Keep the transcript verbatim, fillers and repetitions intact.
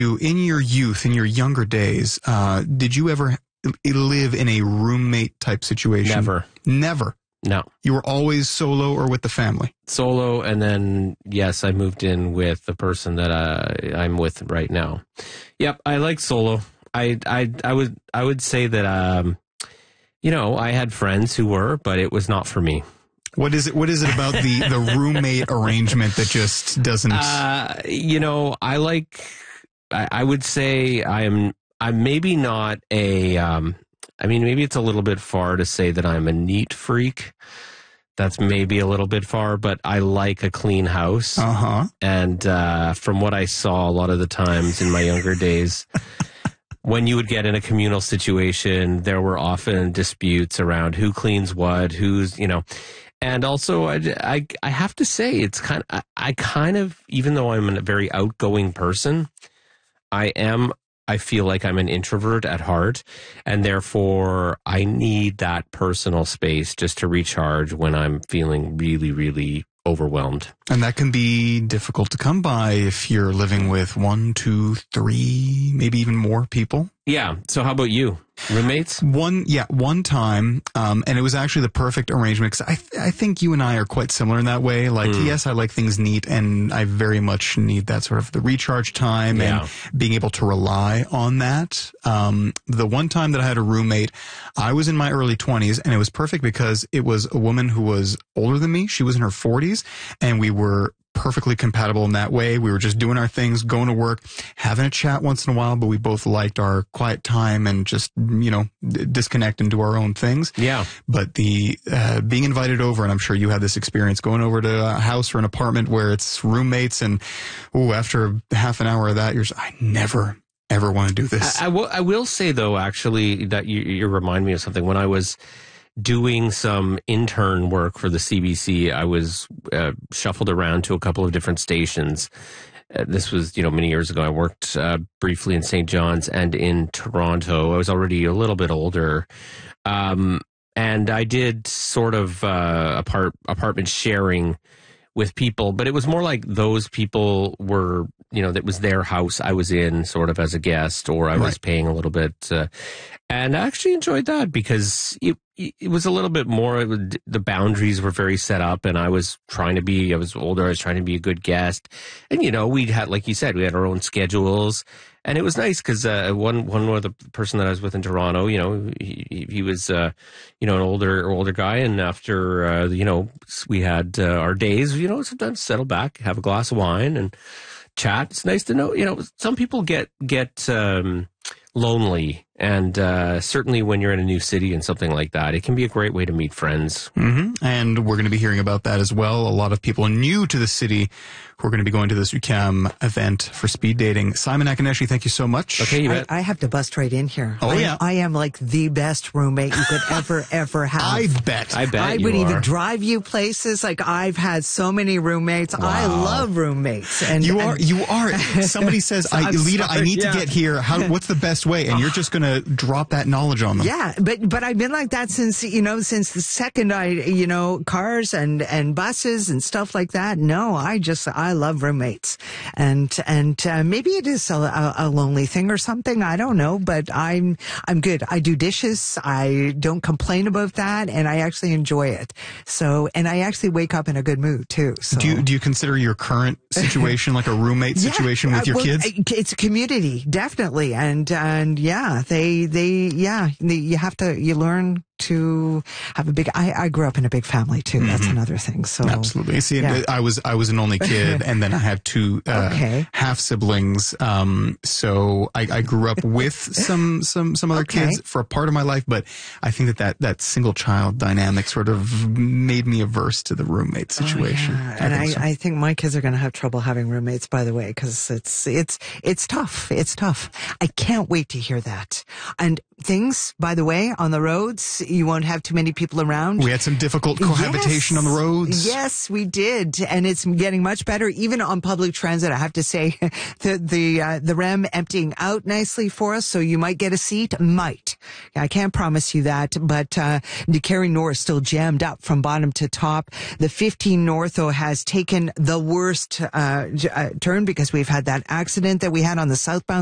you, in your youth, in your younger days, uh, did you ever live in a roommate type situation? Never. Never. No. You were always solo or with the family? Solo, and then, yes, I moved in with the person that uh, I'm with right now. Yep, I like solo. I I I would I would say that um, you know, I had friends who were, but it was not for me. What is it? What is it about the, the roommate arrangement that just doesn't? Uh, you know, I like. I, I would say I am. I'm maybe not a. Um, I mean, maybe it's a little bit far to say that I'm a neat freak. That's maybe a little bit far, but I like a clean house. Uh huh. And uh, from what I saw, a lot of the times in my younger days. When you would get in a communal situation, there were often disputes around who cleans what, who's, you know, and also I, I, I have to say it's kind of, I, I kind of, even though I'm a very outgoing person, I am, I feel like I'm an introvert at heart, and therefore I need that personal space just to recharge when I'm feeling really, really overwhelmed. And that can be difficult to come by if you're living with one, two, three, maybe even more people. Yeah. So how about you? Roommates? One, yeah, one time, um, and it was actually the perfect arrangement because I, th- I think you and I are quite similar in that way. Like, mm. yes, I like things neat, and I very much need that sort of the recharge time yeah. and being able to rely on that. Um, the one time that I had a roommate, I was in my early twenties, and it was perfect because it was a woman who was older than me. She was in her forties, and we were perfectly compatible in that way. We were just doing our things, going to work, having a chat once in a while, but we both liked our quiet time and just, you know, d- disconnect and do our own things. Yeah. But the uh, being invited over, and I'm sure you had this experience, going over to a house or an apartment where it's roommates, and ooh, after half an hour of that, you're just, I never, ever want to do this. I, I, will, I will say, though, actually, that you, you remind me of something. When I was doing some intern work for the C B C, I was uh, shuffled around to a couple of different stations. Uh, this was, you know, many years ago. I worked uh, briefly in Saint John's and in Toronto. I was already a little bit older. Um, and I did sort of uh, apart, apartment sharing with people, but it was more like those people were, you know, that was their house I was in sort of as a guest, or I was Right. paying a little bit. Uh, and I actually enjoyed that because it, it was a little bit more, it was, the boundaries were very set up, and I was trying to be, I was older, I was trying to be a good guest. And, you know, we'd had, like you said, we had our own schedules. And it was nice because uh, one one of the person that I was with in Toronto, you know, he, he was, uh, you know, an older older guy, and after uh, you know, we had uh, our days, you know, sometimes settle back, have a glass of wine, and chat. It's nice to know, you know, some people get get um, lonely, and uh, certainly when you're in a new city and something like that, it can be a great way to meet friends. Mm-hmm. And we're going to be hearing about that as well. A lot of people new to the city who are going to be going to this U C A M event for speed dating. Simon Akaneshi, thank you so much. Okay, you I, bet. I have to bust right in here. Oh, I, yeah. I am like the best roommate you could ever, ever have. I bet. I bet I you would are. even drive you places. Like, I've had so many roommates. I Wow. love roommates. And You are, and- you are. Somebody says, I, I'm Lita, I sorry, need yeah. to get here. How, what's the best way? And you're just going to drop that knowledge on them. Yeah, but but I've been like that since, you know, since the second I, you know, cars and, and buses and stuff like that. No, I just, I love roommates. And and uh, maybe it is a, a lonely thing or something. I don't know, but I'm I'm good. I do dishes. I don't complain about that, and I actually enjoy it. So, and I actually wake up in a good mood too. So. Do you, do you consider your current situation like a roommate situation Yeah, with your uh, well, kids? It's a community, definitely, and and yeah, they they yeah, you have to you learn to have a big. I, I grew up in a big family too. That's Mhm. another thing. So Absolutely. See, yeah. I was I was an only kid, and then I have two uh, Okay. half siblings. Um, so I, I grew up with some some some other Okay. kids for a part of my life, but I think that that, that single child dynamic sort of made me averse to the roommate situation. Oh, yeah. And think I, so. I think my kids are going to have trouble having roommates, by the way, because it's it's it's tough. It's tough. I can't wait to hear that. And things, by the way, on the roads, you won't have too many people around. We had some difficult cohabitation Yes. on the roads. Yes, we did, and it's getting much better. Even on public transit, I have to say, the the uh, the R E M emptying out nicely for us. So you might get a seat, might. I can't promise you that, but uh, the Carey North still jammed up from bottom to top. The fifteen North, though, has taken the worst uh, j- uh, turn because we've had that accident that we had on the southbound